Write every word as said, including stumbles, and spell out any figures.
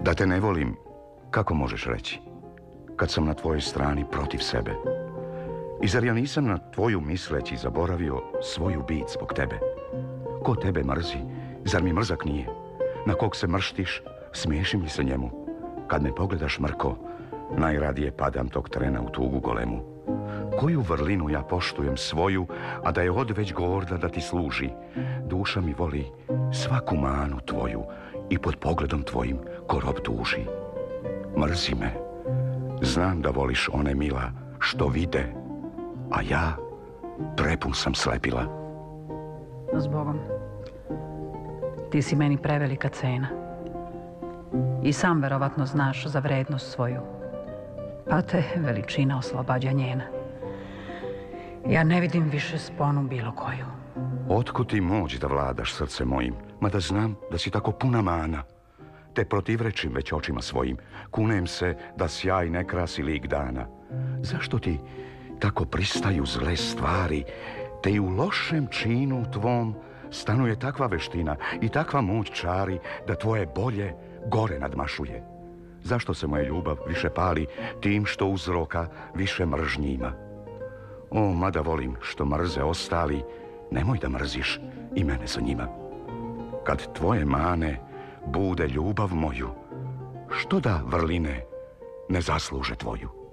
Da te ne volim, kako možeš reći? Kad sam na tvojoj strani protiv sebe. I zar ja nisam na tvoju misleći zaboravio svoju bit zbog tebe? Ko tebe mrzi, zar mi mrzak nije? Na kog se mrštiš, smiješim li se njemu? Kad me pogledaš mrko, najradije padam tog trena u tugu golemu. Koju vrlinu ja poštujem svoju, a da je odveć gorda da ti služi? Duša mi voli svaku manu tvoju i pod pogledom tvojim ko rob tuži. Mrzi me, znam da voliš one mila što vide, a ja prepun sam slepila. Zbogom, ti si meni prevelika cena. I sam verovatno znaš za vrednost svoju, pa te veličina oslobađa njena. Ja ne vidim više sponu bilo koju. Otkud ti moć da vladaš srce mojim, mada znam da si tako puna mana? Te protivrečim već očima svojim, kunem se da sjaj ne krasi lik dana. Zašto ti tako pristaju zle stvari, te i u lošem činu tvom stanuje takva veština i takva moć čari da tvoje bolje gore nadmašuje? Zašto se moja ljubav više pali tim što uzroka više mržnji ima? O, mada volim što mrze ostali, nemoj da mrziš i mene za njima. Kad tvoje mane bude ljubav moju, što da vrline ne zasluže tvoju?